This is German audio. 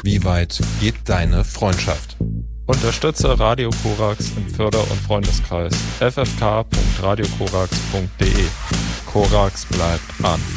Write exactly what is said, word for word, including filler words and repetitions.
Wie weit geht deine Freundschaft? Unterstütze Radio Korax im Förder- und Freundeskreis f f k punkt radio korax punkt d e. Korax bleibt an.